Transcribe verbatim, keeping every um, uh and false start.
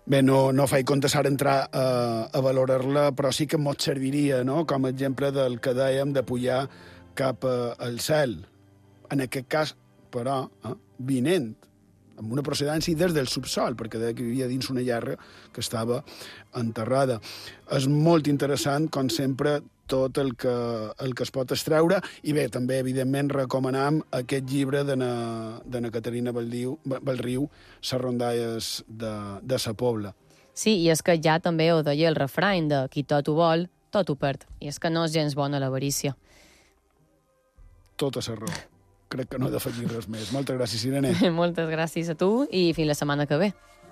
Bé, no, no faig compte ara entrar a, a valorar-la, però sí que ens serviria, no?, com a exemple del que dèiem de pujar cap a, al cel. En aquest cas, però, eh, vinent, amb una procedència des del subsol, perquè deia que vivia dins una llarga que estava enterrada. És molt interessant, com sempre, tot el que, el que es pot extreure, i bé, també, evidentment, recomanam aquest llibre de na, de na Caterina Baldriu, Baldriu, Ses rondalles de, de sa Pobla. Sí, i és que ja també ho deia el refrany de qui tot ho vol, tot ho perd. I és que no és gens bona l'avarícia. Tota sa raó. Crec que no he d'afegir res més. Moltes gràcies, Irene. Moltes gràcies a tu i fins la setmana que ve.